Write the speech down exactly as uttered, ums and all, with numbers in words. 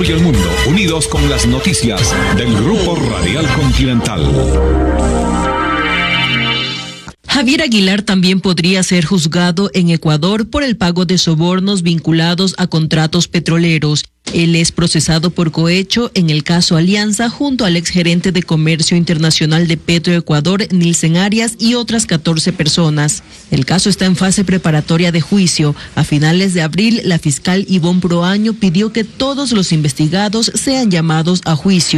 y el mundo, unidos con las noticias del Grupo Radial Continental. Javier Aguilar también podría ser juzgado en Ecuador por el pago de sobornos vinculados a contratos petroleros. Él es procesado por cohecho en el caso Alianza junto al exgerente de Comercio Internacional de Petroecuador, Nilsen Arias, y otras catorce personas. El caso está en fase preparatoria de juicio. A finales de abril, la fiscal Ivonne Proaño pidió que todos los investigados sean llamados a juicio.